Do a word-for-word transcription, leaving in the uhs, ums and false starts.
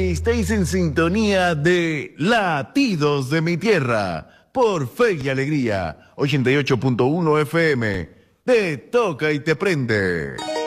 Estáis en sintonía de Latidos de mi Tierra por Fe y Alegría, ochenta y ocho punto uno F M. Te toca y te prende.